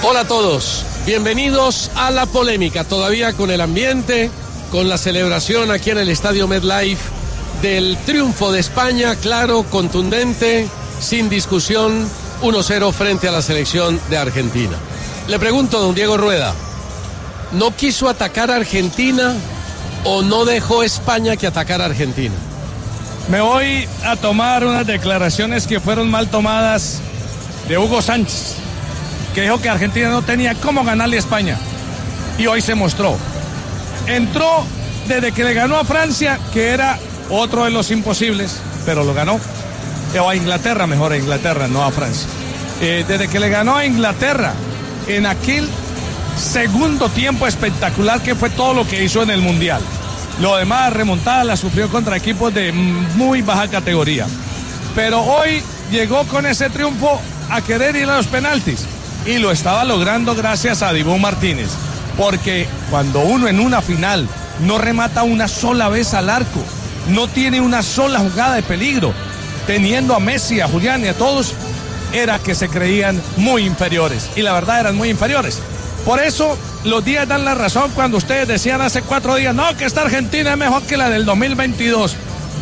Hola a todos, bienvenidos a La Polémica, todavía con el ambiente, con la celebración aquí en el Estadio MetLife del triunfo de España, claro, contundente, sin discusión, 1-0 frente a la selección de Argentina. Le pregunto, don Diego Rueda, ¿no quiso atacar a Argentina o no dejó España que atacara a Argentina? Me voy a tomar unas declaraciones que fueron mal tomadas de Hugo Sánchez, que dijo que Argentina no tenía cómo ganarle a España, y hoy se mostró. Entró desde que le ganó a Francia, que era otro de los imposibles, pero lo ganó. O a Inglaterra, mejor a Inglaterra, no a Francia. Desde que le ganó a Inglaterra en aquel segundo tiempo espectacular que fue todo lo que hizo en el Mundial. Lo demás, remontada, la sufrió contra equipos de muy baja categoría. Pero hoy llegó con ese triunfo a querer ir a los penaltis. Y lo estaba logrando gracias a Dibu Martínez. Porque cuando uno en una final no remata una sola vez al arco, no tiene una sola jugada de peligro, teniendo a Messi, a Julián y a todos, era que se creían muy inferiores. Y la verdad eran muy inferiores. Por eso los días dan la razón cuando ustedes decían hace 4 días, no, que esta Argentina es mejor que la del 2022.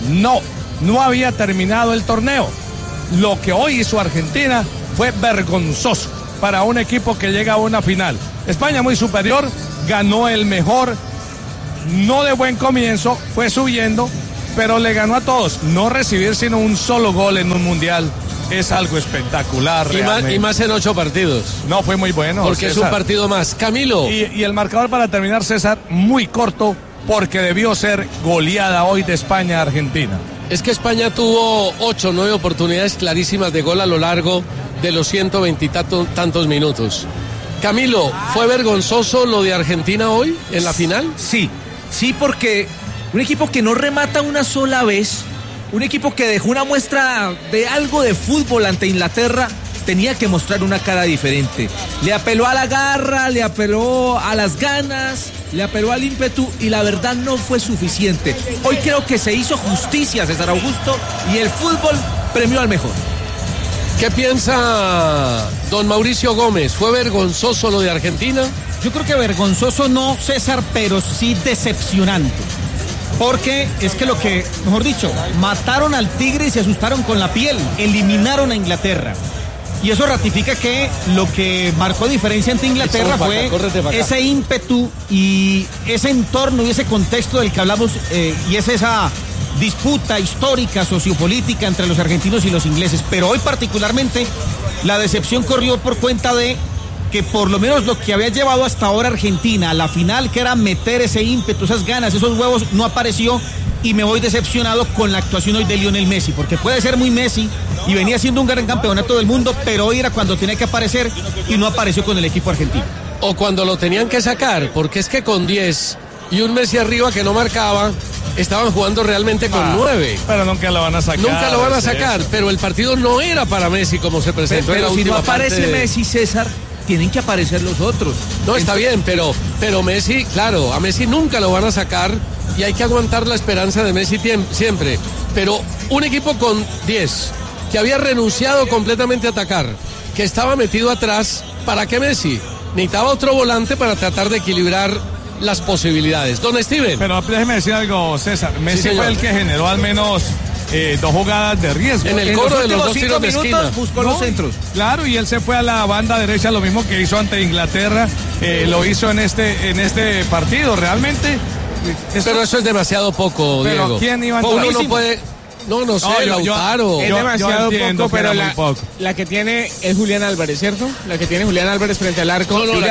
No había terminado el torneo. Lo que hoy hizo Argentina fue vergonzoso para un equipo que llega a una final. España muy superior, ganó el mejor, no de buen comienzo, fue subiendo, pero le ganó a todos. No recibir sino un solo gol en un mundial es algo espectacular. Y más en 8 partidos. No, fue muy bueno, porque César, es un partido más. Camilo. Y el marcador para terminar, César, muy corto, porque debió ser goleada hoy de España a Argentina. Es que España tuvo 8 o 9 oportunidades clarísimas de gol a lo largo de los 120 y tantos minutos. Camilo, ¿fue vergonzoso lo de Argentina hoy en la final? Sí, porque un equipo que no remata una sola vez, un equipo que dejó una muestra de algo de fútbol ante Inglaterra, tenía que mostrar una cara diferente. Le apeló a la garra, le apeló a las ganas, le apeló al ímpetu y la verdad no fue suficiente. Hoy creo que se hizo justicia, César Augusto, y el fútbol premió al mejor. ¿Qué piensa don Mauricio Gómez? ¿Fue vergonzoso lo de Argentina? Yo creo que vergonzoso no, César, pero sí decepcionante. Porque es que mejor dicho, mataron al tigre y se asustaron con la piel, eliminaron a Inglaterra. Y eso ratifica que lo que marcó diferencia ante Inglaterra fue ese ímpetu y ese entorno y ese contexto del que hablamos, y es esa disputa histórica, sociopolítica entre los argentinos y los ingleses. Pero hoy particularmente la decepción corrió por cuenta de que por lo menos lo que había llevado hasta ahora Argentina a la final, que era meter ese ímpetu, esas ganas, esos huevos, no apareció. Y me voy decepcionado con la actuación hoy de Lionel Messi, porque puede ser muy Messi y venía siendo un gran campeonato del mundo, pero hoy era cuando tenía que aparecer y no apareció con el equipo argentino. O cuando lo tenían que sacar, porque es que con 10 y un Messi arriba que no marcaba, estaban jugando realmente con 9. Pero nunca lo van a sacar. Nunca lo van a sacar, pero el partido no era para Messi como se presentó en la última parte. Pero si no aparece Messi, César, tienen que aparecer los otros. No, está bien, pero Messi, claro, a Messi nunca lo van a sacar y hay que aguantar la esperanza de Messi siempre. Pero un equipo con 10, que había renunciado completamente a atacar, que estaba metido atrás, ¿para qué Messi? Necesitaba otro volante para tratar de equilibrar las posibilidades. Don Steven. Pero déjeme decir algo, César. Messi fue el que generó al menos 2 jugadas de riesgo. En el coro de los 2 tiros de esquina. Buscó los centros. Claro, y él se fue a la banda derecha, lo mismo que hizo ante Inglaterra, lo hizo en este partido. Realmente. Pero eso es demasiado poco, pero Diego. ¿Quién iba a entrar? Uno no puede. No sé, Lautaro. Es demasiado poco, pero la que tiene es Julián Álvarez, ¿cierto? La que tiene Julián Álvarez frente al arco. No,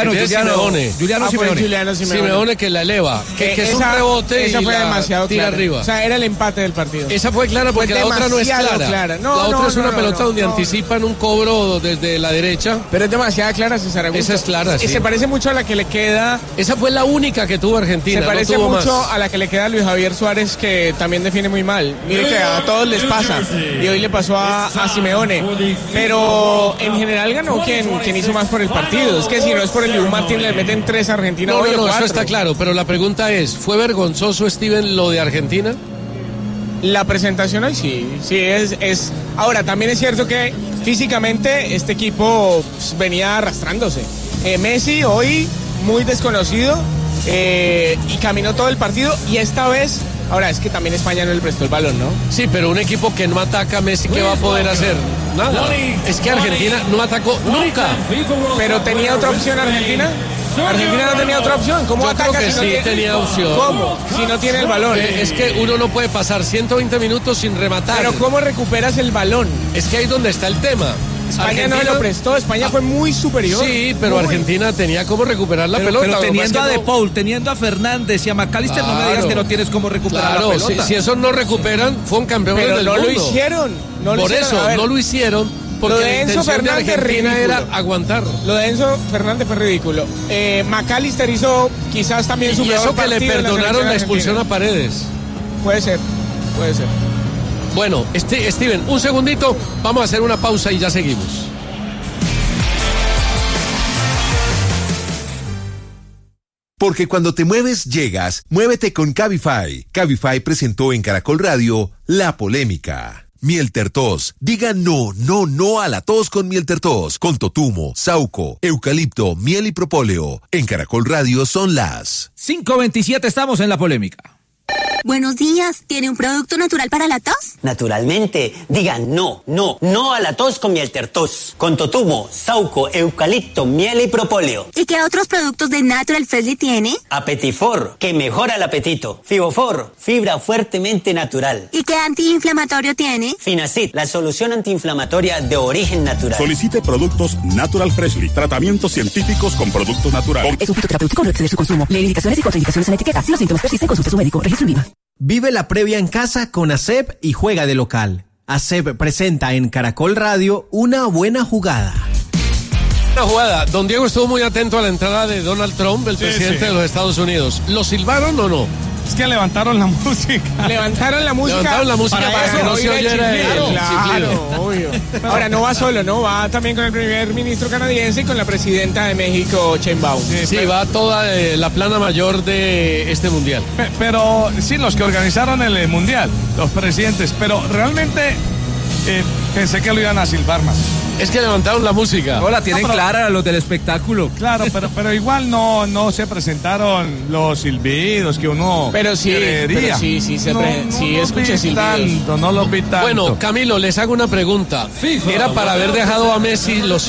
Juliano Simeone que la eleva. Que es un rebote esa y fue demasiado tira clara. arriba. O sea, era el empate del partido. Esa fue clara porque la otra no es clara. La otra es una pelota donde anticipan un cobro desde la derecha. Pero es demasiado clara, César Augusto. Esa es clara, sí. Se parece mucho a la que le queda. Esa fue la única que tuvo Argentina. Se parece mucho a la que le queda a Luis Javier Suárez, que también define muy mal. Mire que a todos les pasa. Y hoy le pasó a Simeone. Pero en general ganó quien hizo más por el partido. Es que si no es por el Dibu Martínez, le meten 3 a Argentina. No, eso está claro. Pero la pregunta es, ¿fue vergonzoso, Steven, lo de Argentina? La presentación hoy sí es. Ahora, también es cierto que físicamente este equipo venía arrastrándose. Messi hoy muy desconocido y caminó todo el partido y esta vez, ahora es que también España no le prestó el balón, ¿no? Sí, pero un equipo que no ataca a Messi, ¿qué va a poder hacer? Nada. Es que Argentina no atacó nunca. Pero tenía otra opción Argentina. Argentina no tenía otra opción. ¿Cómo Yo ataca creo que si no sí tiene... tenía opción. ¿Cómo? Si no tiene el balón. Es que uno no puede pasar 120 minutos sin rematar. Pero ¿cómo recuperas el balón? Es que ahí es donde está el tema. España no lo prestó, España fue muy superior. Sí, pero muy. Argentina tenía cómo recuperar la pelota. Pero teniendo a De no... Paul, teniendo a Fernández y a McAllister, no me digas que no tienes cómo recuperar la pelota. Si esos no recuperan, fueron campeones pero del no mundo. lo hicieron. No lo Por hicieron. eso, no lo hicieron. Porque Lo de la Enzo intención de Fernández Argentina ridículo. era aguantar. Lo de Enzo Fernández fue ridículo. McAllister hizo quizás también su Y peor eso que le partido en perdonaron la selección expulsión a argentina. Paredes. Puede ser. Bueno, Steven, un segundito, vamos a hacer una pausa y ya seguimos. Porque cuando te mueves, llegas. Muévete con Cabify. Cabify presentó en Caracol Radio La Polémica. Miel Tertos. Diga no, no, no a la tos con Miel Tertos. Con totumo, sauco, eucalipto, miel y propóleo. En Caracol Radio son las 5:27, estamos en La Polémica. Buenos días, ¿tiene un producto natural para la tos? Naturalmente, digan no, no, no a la tos con Miel Tertos. Con totumo, sauco, eucalipto, miel y propóleo. ¿Y qué otros productos de Natural Freshly tiene? Apetifor, que mejora el apetito. Fibofor, fibra fuertemente natural. ¿Y qué antiinflamatorio tiene? Finacid, la solución antiinflamatoria de origen natural. Solicite productos Natural Freshly, tratamientos científicos con productos naturales. Es un fitoterapéutico, no exceder su consumo. Lee indicaciones y contraindicaciones en la etiqueta. Si los síntomas persisten, consulte a su médico. Registro INVIMA. Vive la previa en casa con ASEP y juega de local. ASEP presenta en Caracol Radio Una Buena Jugada. Una jugada. Don Diego estuvo muy atento a la entrada de Donald Trump, el presidente de los Estados Unidos. ¿Lo silbaron o no? Es que levantaron la música. Levantaron la música para que no se oyera el Claro, obvio. Ahora no va solo, ¿no? Va también con el primer ministro canadiense y con la presidenta de México, Sheinbaum. Sí, va toda la plana mayor de este mundial. Pero sí, los que organizaron el mundial, los presidentes, pero realmente pensé que lo iban a silbar más. Es que levantaron la música. No, la tienen clara los del espectáculo. Claro, pero igual no se presentaron los silbidos que uno querería. Escuché silbidos. No los vi tanto. Bueno, Camilo, les hago una pregunta. ¿Era para haber dejado a Messi los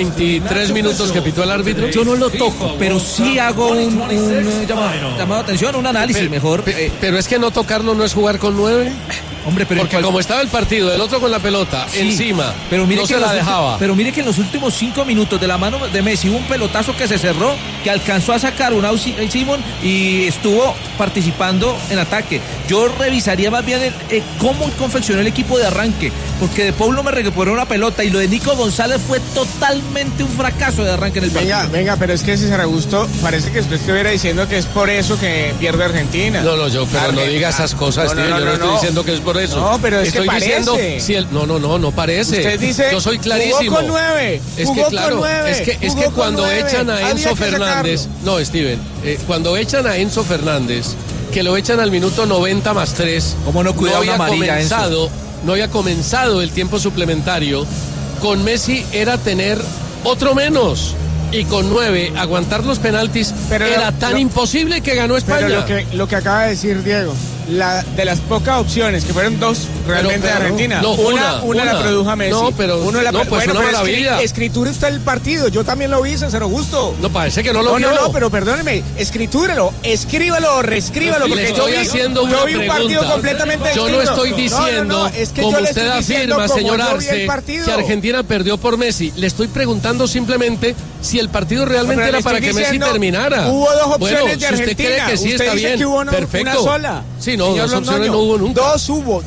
123 minutos que pitó el árbitro? Yo no lo toco, pero sí hago un llamado de atención, un análisis mejor. Pero es que no tocarlo no es jugar con 9. Hombre, pero porque como estaba el partido, el otro con la pelota encima, pero mire no que se la dejaba. Pero mire que en los últimos 5 minutos de la mano de Messi hubo un pelotazo que se cerró, que alcanzó a sacar un Simón y estuvo participando en ataque. Yo revisaría más bien cómo confeccionó el equipo de arranque, porque De Paul no me recuperó una pelota y lo de Nico González fue totalmente un fracaso de arranque en el partido. Venga, pero es que César Augusto parece que usted estuviera diciendo que es por eso que pierde Argentina. No, no diga esas cosas, tío. Yo no estoy diciendo que es por eso. No, pero es estoy que diciendo parece. Si no parece. Usted dice, yo soy clarísimo. Jugó con 9. Es que claro, es que cuando echan a Enzo Fernández, no, Steven, cuando echan a Enzo Fernández, que lo echan al minuto 90 más 3, ¿cómo no cuidaba una amarilla, Enzo? No había comenzado el tiempo suplementario. Con Messi era tener otro menos. Y con 9, aguantar los penaltis era tan imposible que ganó España. Pero lo que acaba de decir Diego, de las pocas opciones, que fueron 2 realmente de Argentina. No, una la produjo a Messi. No, pero una maravilla. Escritura está el partido. Yo también lo vi, César Augusto. No, parece que no lo vio. No, pero perdóneme, escritúrelo, escríbalo o reescríbalo, porque yo vi un partido completamente distinto. Yo no estoy diciendo, es que como yo usted afirma, señor Arce, que Argentina perdió por Messi. Le estoy preguntando simplemente si el partido realmente era para que Messi terminara. Hubo 2 opciones de Argentina. Si usted cree que sí, está bien. Que hubo perfecto. Una sola. Sí, no, 2 opciones no hubo nunca. 2 hubo.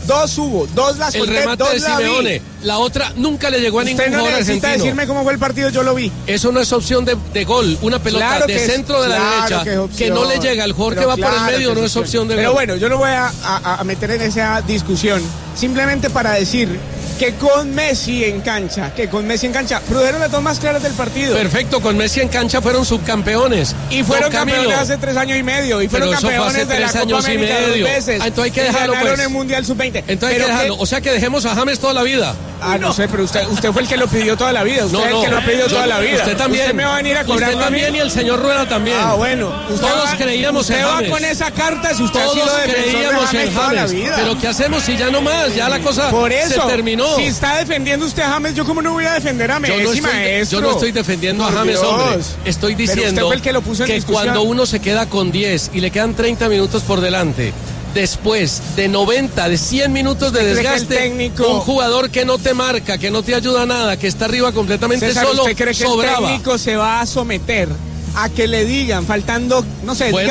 2 las El remate de Simeone. La otra nunca le llegó a ningún jugador argentino. Usted no necesita decirme cómo fue el partido, yo lo vi. Eso no es opción de gol. Una pelota de centro de la derecha que no le llega al jugador que va por el medio, no es opción de gol. Pero bueno, yo no voy a meter en esa discusión. Simplemente para decir que con Messi en cancha, produjeron las dos más claras del partido. Perfecto, con Messi en cancha fueron subcampeones. Y fueron campeones hace 3 años y medio. Y fueron campeones de la Copa América 2 veces. Entonces hay que dejarlo, ganaron el Mundial Sub-20. Entonces hay que dejarlo. O sea que dejemos a James toda la vida. No sé, pero usted fue el que lo pidió toda la vida. Usted es el que lo ha pedido toda la vida. Usted también. Usted me va a venir a cobrar. Usted también y el señor Rueda también. Bueno. Todos creíamos en James. Usted va con esa carta si usted ha sido Todos creíamos en James. Pero ¿qué hacemos si ya no más? Ya la cosa se terminó. Si está defendiendo usted a James, ¿yo cómo no voy a defender a Messi, maestro? Yo no estoy defendiendo a James, hombre. Estoy diciendo que cuando uno se queda con 10 y le quedan 30 minutos por delante, después de 90, de 100 minutos de desgaste, un jugador que no te marca, que no te ayuda a nada, que está arriba completamente César, solo, ¿usted cree que sobraba? el técnico se va a someter a que le digan, faltando, no sé, bueno,